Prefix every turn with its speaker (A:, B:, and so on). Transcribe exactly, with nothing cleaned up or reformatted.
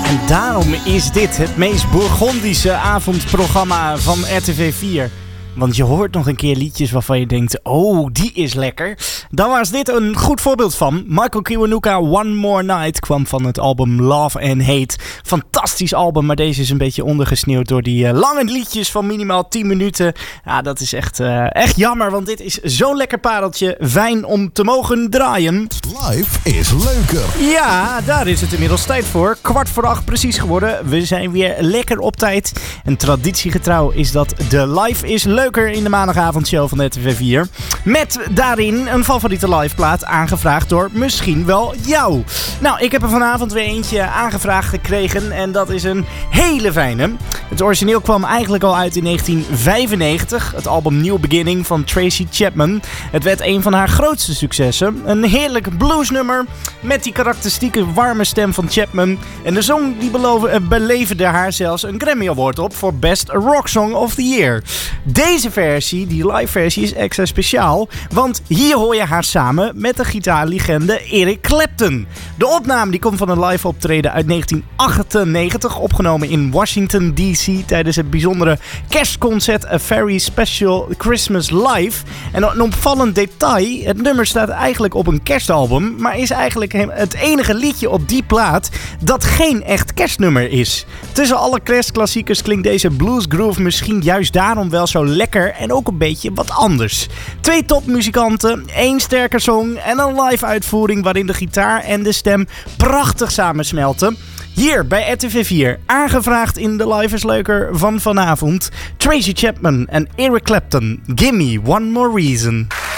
A: En daarom is dit het meest Bourgondische avondprogramma van R T V vier. Want je hoort nog een keer liedjes waarvan je denkt, oh, die is lekker. Dan was dit een goed voorbeeld van. Michael Kiwanuka, One More Night, kwam van het album Love and Hate. Fantastisch album, maar deze is een beetje ondergesneeuwd door die uh, lange liedjes van minimaal tien minuten. Ja, dat is echt, uh, echt jammer, want dit is zo'n lekker pareltje. Fijn om te mogen draaien.
B: Live is leuker.
A: Ja, daar is het inmiddels tijd voor. Kwart voor acht precies geworden. We zijn weer lekker op tijd. En traditiegetrouw is dat de Live is leuker in de maandagavondshow van de R T V vier. Met daarin een favoriete liveplaat aangevraagd door misschien wel jou. Nou, ik heb er vanavond weer eentje aangevraagd gekregen en dat is een hele fijne. Het origineel kwam eigenlijk al uit in negentien vijfennegentig. Het album New Beginning van Tracy Chapman. Het werd een van haar grootste successen. Een heerlijk bluesnummer met die karakteristieke warme stem van Chapman. En de song die beloven, beleverde haar zelfs een Grammy Award op voor Best Rock Song of the Year. Deze versie, die live versie, is extra speciaal, want hier hoor je haar samen met de gitaarlegende Eric Clapton. De opname die komt van een live optreden uit negentien achtennegentig, opgenomen in Washington D C tijdens het bijzondere kerstconcert A Very Special Christmas Live. En een opvallend detail, het nummer staat eigenlijk op een kerstalbum, maar is eigenlijk het enige liedje op die plaat dat geen echt kerstnummer is. Tussen alle kerstklassiekers klinkt deze bluesgroove misschien juist daarom wel zo lekker en ook een beetje wat anders. Twee topmuzikanten, één sterke song en een live uitvoering waarin de gitaar en de stem prachtig samensmelten. Hier bij R T V vier, aangevraagd in de Live is Leuker van vanavond, Tracy Chapman en Eric Clapton. Gimme One More Reason.